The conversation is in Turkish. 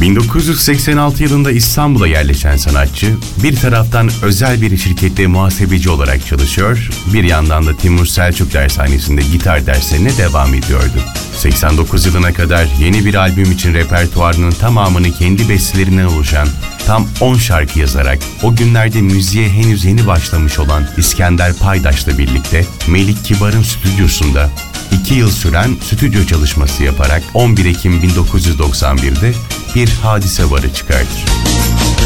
1986 yılında İstanbul'a yerleşen sanatçı, bir taraftan özel bir şirkette muhasebeci olarak çalışıyor, bir yandan da Timur Selçuk Dershanesi'nde gitar derslerine devam ediyordu. 89 yılına kadar yeni bir albüm için repertuarının tamamını kendi bestelerinden oluşan tam 10 şarkı yazarak o günlerde müziğe henüz yeni başlamış olan İskender Paydaş'la birlikte Melik Kibar'ın stüdyosunda 2 yıl süren stüdyo çalışması yaparak 11 Ekim 1991'de bir Hadise Varı çıkartır.